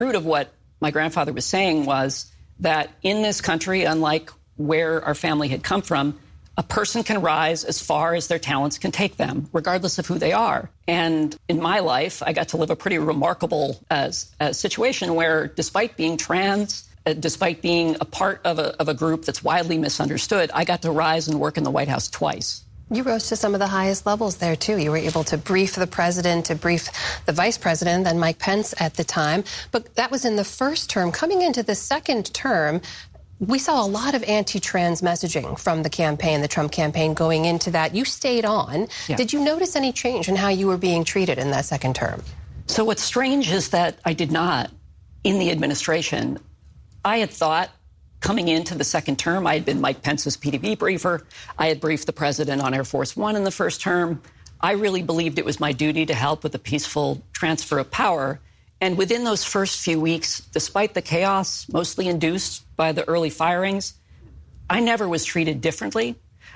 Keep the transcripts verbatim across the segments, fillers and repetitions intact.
root of what my grandfather was saying was that in this country, unlike where our family had come from, a person can rise as far as their talents can take them, regardless of who they are. And in my life, I got to live a pretty remarkable uh, uh, situation where, despite being trans, uh, despite being a part of a, of a group that's widely misunderstood, I got to rise and work in the White House twice. You rose to some of the highest levels there, too. You were able to brief the president, to brief the vice president, and Mike Pence at the time. But that was in the first term. Coming into the second term, we saw a lot of anti-trans messaging from the campaign, the Trump campaign, going into that. You stayed on. Yeah. Did you notice any change in how you were being treated in that second term? So what's strange is that I did not in the administration. I had thought coming into the second term, I had been Mike Pence's P D B briefer. I had briefed the president on Air Force One in the first term. I really believed it was my duty to help with the peaceful transfer of power. And within those first few weeks, despite the chaos mostly induced by the early firings, I never was treated differently.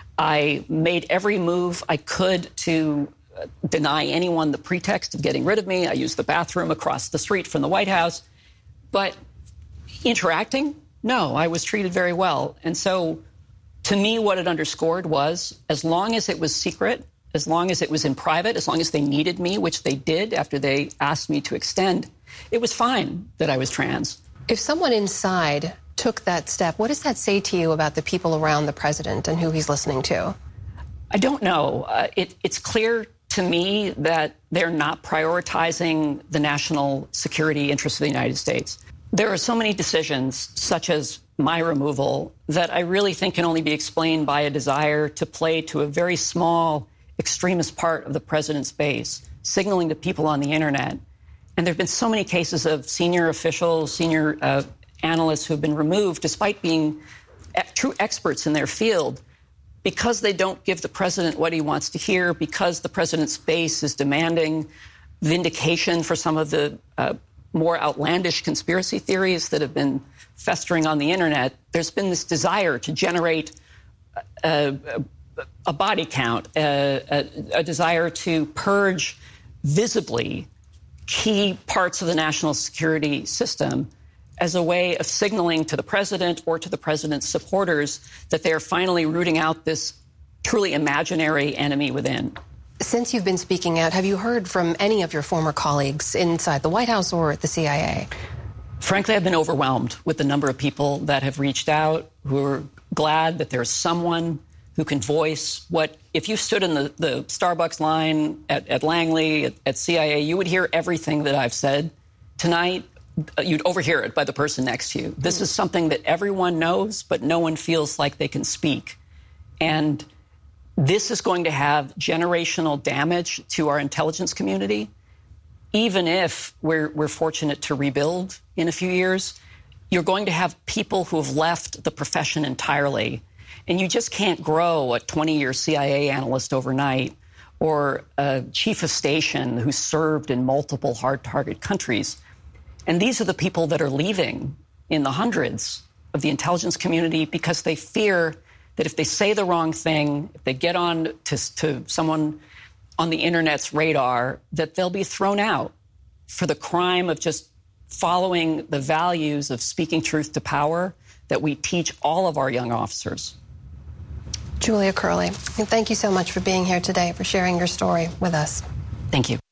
I made every move I could to deny anyone the pretext of getting rid of me. I used the bathroom across the street from the White House. But interacting, no, I was treated very well. And so to me, what it underscored was, as long as it was secret, as long as it was in private, as long as they needed me, which they did after they asked me to extend, it was fine that I was trans. If someone inside took that step, what does that say to you about the people around the president and who he's listening to? I don't know. Uh, it, it's clear to me that they're not prioritizing the national security interests of the United States. There are so many decisions, such as my removal, that I really think can only be explained by a desire to play to a very small extremist part of the president's base, signaling to people on the internet. And there have been so many cases of senior officials, senior uh, analysts who have been removed despite being e- true experts in their field because they don't give the president what he wants to hear, because the president's base is demanding vindication for some of the uh, more outlandish conspiracy theories that have been festering on the internet. There's been this desire to generate a, a, a body count, a, a, a desire to purge visibly key parts of the national security system as a way of signaling to the president or to the president's supporters that they are finally rooting out this truly imaginary enemy within. Since you've been speaking out, have you heard from any of your former colleagues inside the White House or at the C I A? Frankly, I've been overwhelmed with the number of people that have reached out, who are glad that there's someone who can voice what, if you stood in the, the Starbucks line at, at Langley, at, at C I A, you would hear everything that I've said tonight. You'd overhear it by the person next to you. This is something that everyone knows, but no one feels like they can speak. And this is going to have generational damage to our intelligence community. Even if we're, we're fortunate to rebuild in a few years, you're going to have people who have left the profession entirely. And you just can't grow a twenty-year C I A analyst overnight or a chief of station who served in multiple hard-target countries. And these are the people that are leaving in the hundreds of the intelligence community because they fear that if they say the wrong thing, if they get on to, to someone on the internet's radar, that they'll be thrown out for the crime of just following the values of speaking truth to power that we teach all of our young officers. Julia Curley, thank you so much for being here today, for sharing your story with us. Thank you.